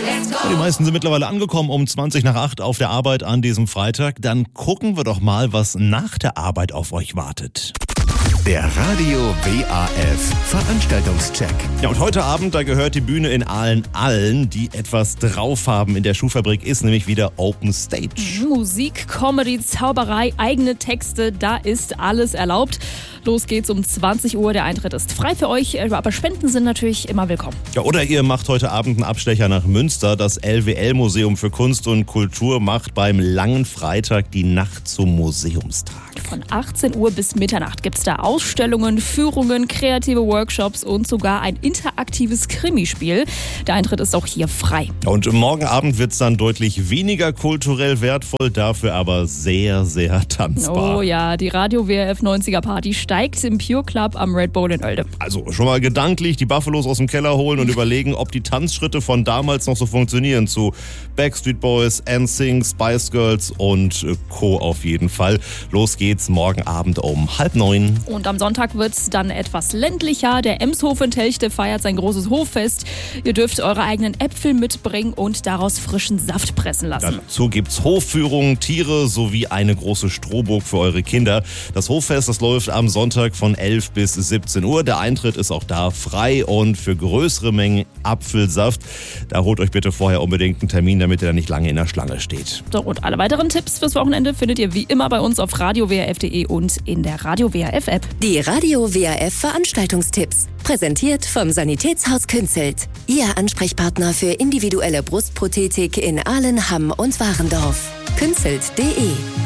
Die meisten sind mittlerweile angekommen um 20 nach 8 auf der Arbeit an diesem Freitag. Dann gucken wir doch mal, was nach der Arbeit auf euch wartet. Der Radio WAF Veranstaltungscheck. Ja, und heute Abend, da gehört die Bühne in Aalen allen, die etwas drauf haben. In der Schuhfabrik ist nämlich wieder Open Stage. Musik, Comedy, Zauberei, eigene Texte, da ist alles erlaubt. Los geht's um 20 Uhr, der Eintritt ist frei für euch, aber Spenden sind natürlich immer willkommen. Ja, oder ihr macht heute Abend einen Abstecher nach Münster. Das LWL-Museum für Kunst und Kultur macht beim langen Freitag die Nacht zum Museumstag. Von 18 Uhr bis Mitternacht gibt's da Ausstellungen, Führungen, kreative Workshops und sogar ein interaktives Krimispiel. Der Eintritt ist auch hier frei. Und morgen Abend wird's dann deutlich weniger kulturell wertvoll, dafür aber sehr, sehr tanzbar. Oh ja, die Radio WRF 90er Party steigt im Pure Club am Red Bull in Oelde. Also schon mal gedanklich die Buffalos aus dem Keller holen und überlegen, ob die Tanzschritte von damals noch so funktionieren zu Backstreet Boys, NSYNC, Spice Girls und Co. auf jeden Fall. Los geht's morgen Abend um 8:30. Und am Sonntag wird's dann etwas ländlicher. Der Emshof in Telchte feiert sein großes Hoffest. Ihr dürft eure eigenen Äpfel mitbringen und daraus frischen Saft pressen lassen. Dazu gibt's Hofführungen, Tiere sowie eine große Strohburg für eure Kinder. Das Hoffest, das läuft am Sonntag von 11 bis 17 Uhr. Der Eintritt ist auch da frei und für größere Mengen Apfelsaft. Da holt euch bitte vorher unbedingt einen Termin, damit ihr da nicht lange in der Schlange steht. So, und alle weiteren Tipps fürs Wochenende findet ihr wie immer bei uns auf radiowrf.de und in der Radio WRF App. Die Radio WRF Veranstaltungstipps. Präsentiert vom Sanitätshaus Künzelt. Ihr Ansprechpartner für individuelle Brustprothetik in Aalen, Hamm und Warendorf. Künzelt.de